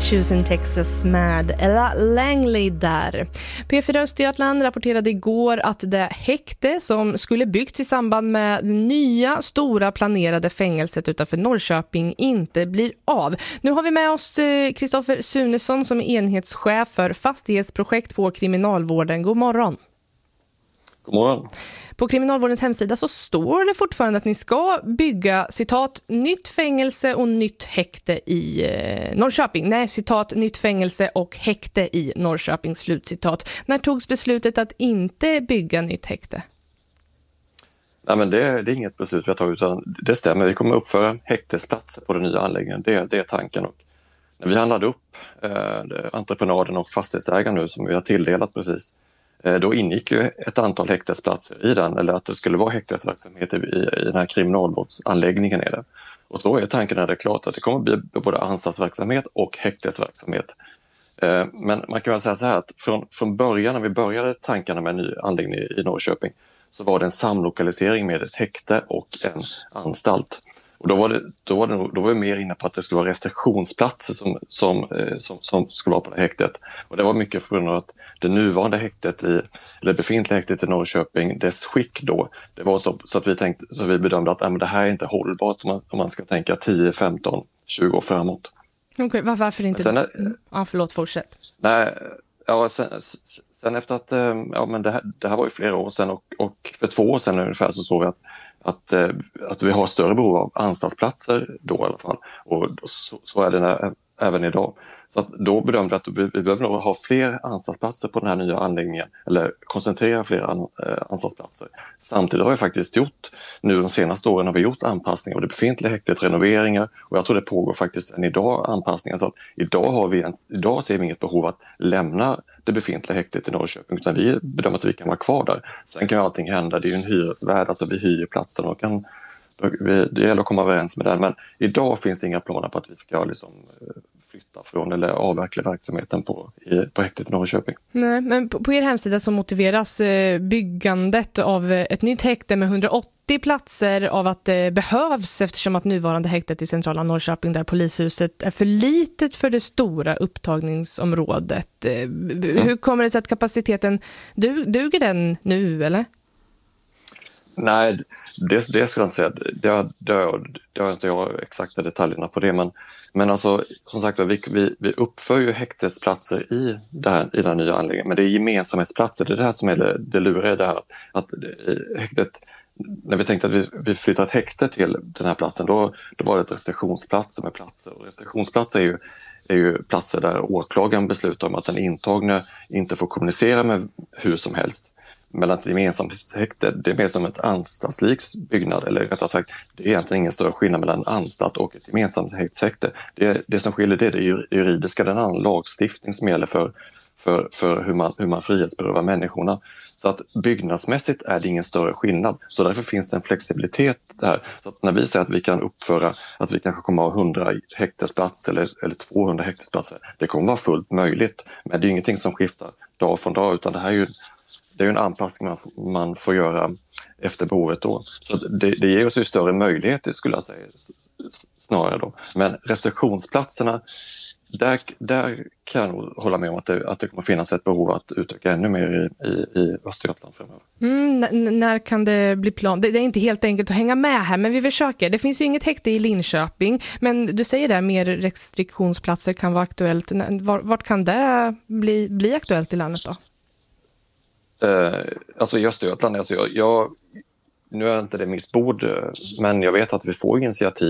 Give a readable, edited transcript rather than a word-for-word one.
Houston, Texas med Ella Langley där. P4 Östergötland rapporterade igår att det häkte som skulle byggts i samband med nya stora planerade fängelset utanför Norrköping inte blir av. Nu har vi med oss Kristoffer Sunesson som är enhetschef för fastighetsprojekt på Kriminalvården. God morgon. God morgon. På Kriminalvårdens hemsida så står det fortfarande att ni ska bygga, citat, nytt fängelse och nytt häkte i Norrköping. Nej, citat, nytt fängelse och häkte i Norrköping, slutcitat. När togs beslutet att inte bygga nytt häkte? Nej, men det är inget beslut vi har tagit, utan det stämmer. Vi kommer uppföra häktesplatser på den nya anläggningen. Det är tanken. Och när vi handlade upp entreprenaden och fastighetsägaren nu som vi har tilldelat precis, då ingick ju ett antal häktesplatser i den, eller att det skulle vara häktesverksamhet i den här kriminalvårdsanläggningen är det. Och så är tanken när det är klart att det kommer bli både anstaltsverksamhet och häktesverksamhet. Men man kan väl säga så här att från början när vi började tankarna med en ny anläggning i Norrköping så var det en samlokalisering med ett häkte och en anstalt. Och då var vi mer inne på att det skulle vara restriktionsplatser som skulle vara på det häktet. Och det var mycket för grund av att det nuvarande häktet eller befintliga häktet i Norrköping, dess skick då, det var så att vi bedömde att det här är inte hållbart om man ska tänka 10, 15, 20 år framåt. Okej, varför inte? Sen, förlåt, fortsätt. Nej, ja, sen efter att, men det här var ju flera år sedan och för 2 år sedan ungefär så såg vi att vi har större behov av anstaltsplatser då i alla fall. Och så är det även idag. Så att då bedömde vi att vi behöver nog ha fler anstaltsplatser på den här nya anläggningen, eller koncentrera fler anstaltsplatser. Samtidigt har vi faktiskt nu de senaste åren har vi gjort anpassningar av det befintliga häktet, renoveringar, och jag tror det pågår faktiskt än idag anpassningar. Så att idag ser vi inget behov att lämna det befintliga häktet i Norrköping, utan vi bedömer att vi kan vara kvar där. Sen kan ju allting hända, det är ju en hyresvärd, alltså vi hyr platsen och det gäller att komma överens med den. Men idag finns det inga planer på att vi ska flytta från eller avveckla verksamheten på häktet i Norrköping. Nej, men på er hemsida så motiveras byggandet av ett nytt häkte med 180 platser av att det behövs eftersom att nuvarande häktet i centrala Norrköping där polishuset är för litet för det stora upptagningsområdet. Hur kommer det sig att kapaciteten duger den nu, eller? Nej, det skulle jag inte säga. Det har inte jag exakta detaljerna på det. Men alltså, som sagt, vi uppför ju häktesplatser i den nya anläggningen. Men det är gemensamhetsplatser. Det är det här som är det luriga i det här. Att häktet, när vi tänkte att vi flyttar ett häkte till den här platsen, då var det ett restriktionsplatser med platser. Och restriktionsplatser är ju platser där åklagaren beslutar om att den intagne inte får kommunicera med hur som helst. Mellan ett gemensamt häkte, det är mer som ett anstaltsliks byggnad, eller rättare sagt, det är egentligen ingen större skillnad mellan en anstalt och ett gemensamt häkte. Det som skiljer det är juridiska, den annan lagstiftning som gäller för hur man frihetsberövar människorna. Så att byggnadsmässigt är det ingen större skillnad, så därför finns det en flexibilitet där. Så att när vi säger att vi kan uppföra, att vi kanske kommer att ha 100 häktesplatser eller 200 häktesplatser, det kommer vara fullt möjligt, men det är ingenting som skiftar dag från dag, utan det är ju en anpassning man får göra efter behovet då. Så det ger oss ju större möjligheter, skulle jag säga, snarare då. Men restriktionsplatserna, där kan jag nog hålla med om att det kommer finnas ett behov att utöka ännu mer i Östergötland framöver. När kan det bli plan? Det är inte helt enkelt att hänga med här, men vi försöker. Det finns ju inget häkte i Linköping, men du säger där mer restriktionsplatser kan vara aktuellt. Vart kan det bli aktuellt i landet då? Alltså i Östergötland, nu är inte det mitt bord, men jag vet att vi får initiativ